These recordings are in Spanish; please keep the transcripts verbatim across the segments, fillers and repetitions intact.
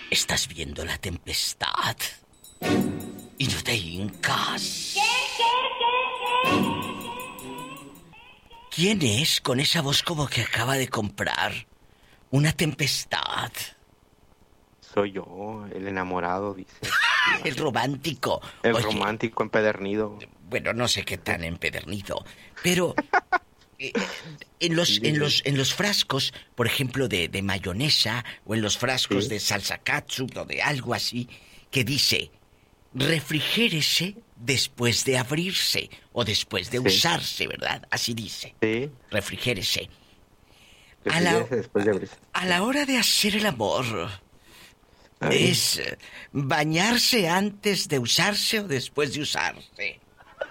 estás viendo la tempestad y no te hincas. ¿Quién es con esa voz como que acaba de comprar una tempestad? Soy yo, el enamorado, dice. El romántico. El Oye, romántico empedernido. bueno, no sé qué tan empedernido, pero eh, en los en los en los frascos, por ejemplo, de, de mayonesa o en los frascos Sí. de salsa catsup o de algo así que dice refrigérese después de abrirse o después de Sí. usarse, ¿verdad? Así dice. Sí. Refrigérese. A A la, después de abrirse. a la hora de hacer el amor, Ay. ¿es eh, bañarse antes de usarse o después de usarse?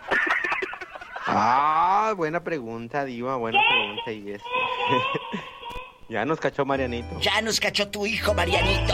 Ah, buena pregunta, Diva, buena pregunta. Y este... ya nos cachó Marianito. Ya nos cachó tu hijo, Marianito.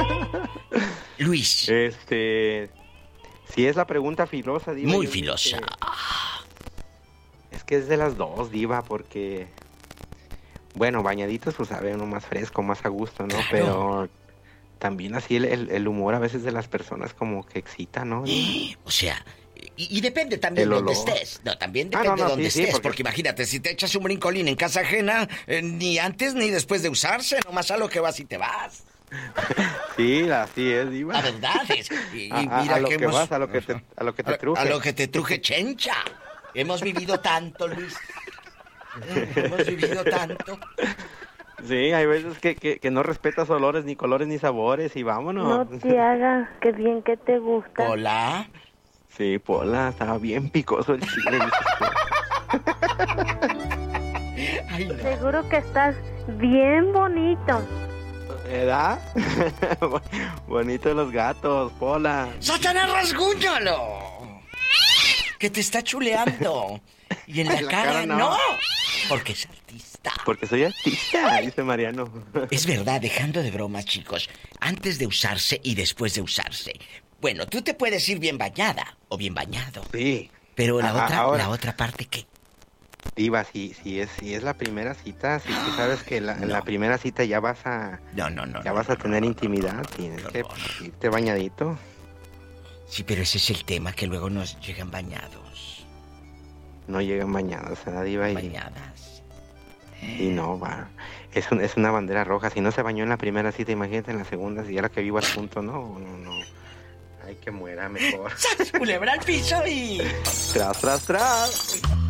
Luis, Este... Sí, es la pregunta filosa, Diva. muy Yo digo filosa. que- Es que es de las dos, Diva, porque... Bueno, bañaditos, pues sabe uno más fresco, más a gusto, ¿no? Claro. Pero también así el, el- el humor a veces de las personas como que excita, ¿no? O sea, y, y depende también El de donde olor. estés. No, también Ah, depende no, no, de donde sí, sí, estés. porque- Porque imagínate, si te echas un brincolín en casa ajena, eh, ni antes ni después de usarse, nomás a lo que vas y te vas. Sí, así es, Diva. La verdad es. Y, y A, a- mira a lo que, hemos- vas, a lo que te, a lo que te a, truje. a lo que te truje, chencha. Hemos vivido tanto, Luis. Hemos vivido tanto. Sí, hay veces que, que, que no respetas olores, ni colores, ni sabores, y vámonos. No te hagas, que bien que te gusta. Hola. Sí, Pola, estaba bien picoso el chile. Ay, no. Seguro que estás bien bonito. ¿Verdad? Bonitos los gatos, Pola. ¡Satanás, rasguñalo! Que te está chuleando. Y en la, En la cara, cara no. no. Porque es artista. Porque soy artista, dice Mariano. Es verdad, dejando de bromas, chicos. Antes de usarse y después de usarse. Bueno, tú te puedes ir bien bañada o bien bañado. Sí. Pero la Ajá, otra, ahora. la otra parte, ¿qué? Diva, si, si, es, si es la primera cita, si tú sabes que la, en la No. primera cita ya vas a, No, no, no. ya no, vas no, a no, tener no, no, intimidad, no, tienes no, que horror. irte bañadito. Sí, pero ese es el tema, que luego nos llegan bañados. No llegan bañados, ¿verdad, Diva? Y, Bañadas. y no, va. Es, un- es una bandera roja. Si no se bañó en la primera cita, imagínate en la segunda, si ya la que vivo al punto, no, no, no. Ay, que muera mejor. ¡Sas, culebra al piso y... Tras, tras, tras.